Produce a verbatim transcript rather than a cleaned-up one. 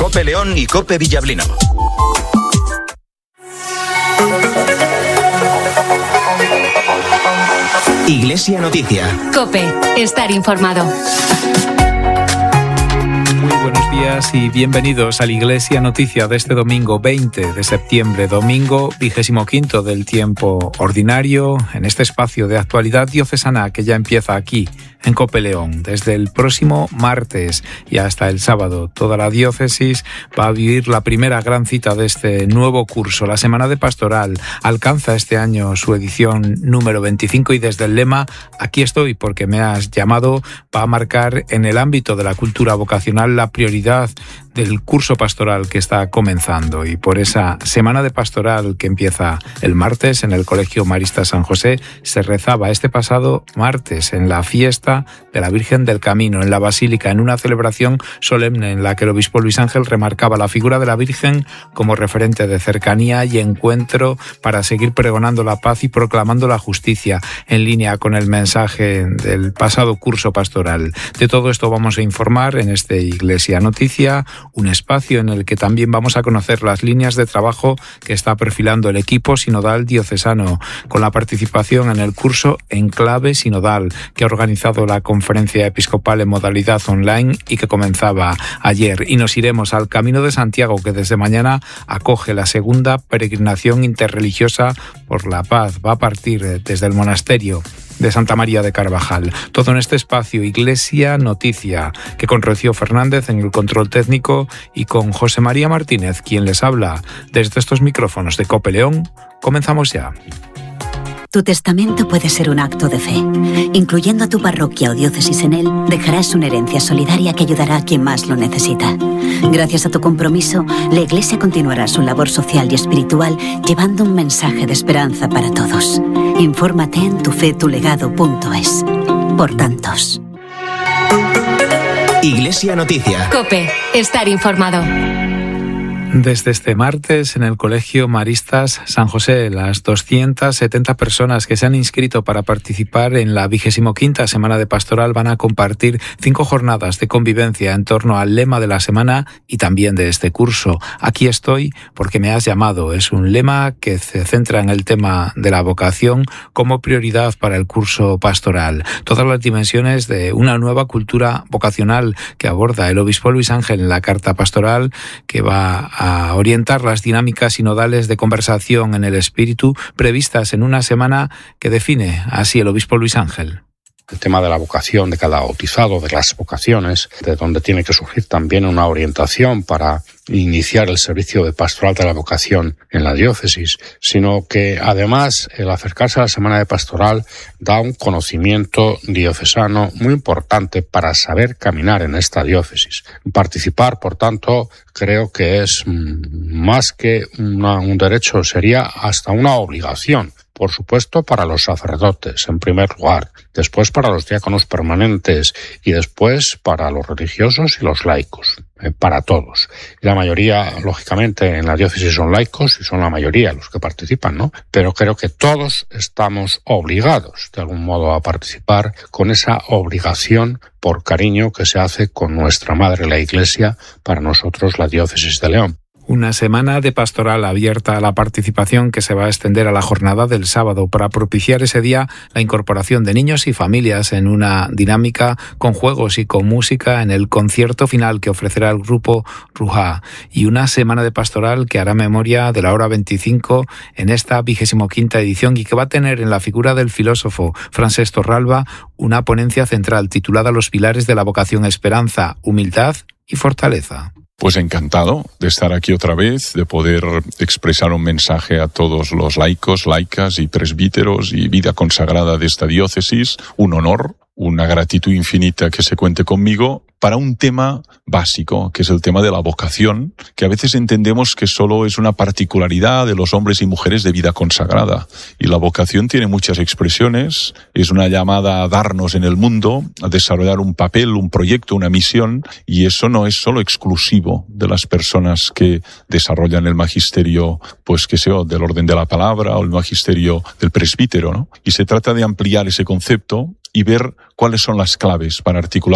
COPE León y COPE Villablino. Iglesia Noticia. COPE, estar informado. Muy buenos días y bienvenidos a la Iglesia Noticia de este domingo veinte de septiembre, domingo vigésimo quinto del tiempo ordinario, en este espacio de actualidad diocesana que ya empieza aquí, en COPE León, desde el próximo martes y hasta el sábado. Toda la diócesis va a vivir la primera gran cita de este nuevo curso. La Semana de Pastoral alcanza este año su edición número veinticinco y desde el lema "Aquí estoy porque me has llamado" va a marcar en el ámbito de la cultura vocacional la prioridad del curso pastoral que está comenzando. Y por esa Semana de Pastoral que empieza el martes en el Colegio Marista San José, se rezaba este pasado martes en la fiesta de la Virgen del Camino, en la Basílica, en una celebración solemne en la que el obispo Luis Ángel remarcaba la figura de la Virgen como referente de cercanía y encuentro para seguir pregonando la paz y proclamando la justicia, en línea con el mensaje del pasado curso pastoral. De todo esto vamos a informar en este Iglesia Noticia, un espacio en el que también vamos a conocer las líneas de trabajo que está perfilando el equipo sinodal diocesano, con la participación en el curso Enclave Sinodal, que ha organizado la Conferencia Episcopal en modalidad online y que comenzaba ayer. Y nos iremos al Camino de Santiago, que desde mañana acoge la segunda peregrinación interreligiosa por la paz. Va a partir desde el monasterio de Santa María de Carvajal. Todo en este espacio Iglesia Noticia, que con Rocío Fernández en el control técnico y con José María Martínez, quien les habla desde estos micrófonos de COPE León, comenzamos ya. Tu testamento puede ser un acto de fe. Incluyendo a tu parroquia o diócesis en él, dejarás una herencia solidaria que ayudará a quien más lo necesita. Gracias a tu compromiso, la Iglesia continuará su labor social y espiritual llevando un mensaje de esperanza para todos. Infórmate en tufetulegado punto es. Por tantos. Iglesia Noticia. COPE, estar informado. Desde este martes en el Colegio Maristas San José, las doscientas setenta personas que se han inscrito para participar en la vigésimo quinta Semana de Pastoral van a compartir cinco jornadas de convivencia en torno al lema de la semana y también de este curso. Aquí estoy porque me has llamado. Es un lema que se centra en el tema de la vocación como prioridad para el curso pastoral. Todas las dimensiones de una nueva cultura vocacional que aborda el obispo Luis Ángel en la carta pastoral, que va a a orientar las dinámicas sinodales de conversación en el espíritu previstas en una semana que define así el obispo Luis Ángel. El tema de la vocación de cada bautizado, de las vocaciones, de donde tiene que surgir también una orientación para iniciar el servicio de pastoral de la vocación en la diócesis, sino que además el acercarse a la Semana de Pastoral da un conocimiento diocesano muy importante para saber caminar en esta diócesis. Participar, por tanto, creo que es más que una, un derecho, sería hasta una obligación. Por supuesto, para los sacerdotes, en primer lugar, después para los diáconos permanentes y después para los religiosos y los laicos, eh, para todos. Y la mayoría, lógicamente, en la diócesis son laicos y son la mayoría los que participan, ¿no? Pero creo que todos estamos obligados, de algún modo, a participar con esa obligación por cariño que se hace con nuestra Madre la Iglesia, para nosotros la diócesis de León. Una semana de pastoral abierta a la participación que se va a extender a la jornada del sábado para propiciar ese día la incorporación de niños y familias en una dinámica con juegos y con música en el concierto final que ofrecerá el grupo Ruja, y una semana de pastoral que hará memoria de la hora veinticinco en esta vigésimo quinta edición y que va a tener en la figura del filósofo Francesc Torralba una ponencia central titulada Los pilares de la vocación: esperanza, humildad y fortaleza. Pues encantado de estar aquí otra vez, de poder expresar un mensaje a todos los laicos, laicas y presbíteros y vida consagrada de esta diócesis. Un honor, una gratitud infinita que se cuente conmigo para un tema básico, que es el tema de la vocación, que a veces entendemos que solo es una particularidad de los hombres y mujeres de vida consagrada. Y la vocación tiene muchas expresiones, es una llamada a darnos en el mundo, a desarrollar un papel, un proyecto, una misión, y eso no es solo exclusivo de las personas que desarrollan el magisterio, pues que sea del orden de la palabra o el magisterio del presbítero, ¿no? Y se trata de ampliar ese concepto y ver cuáles son las claves para articular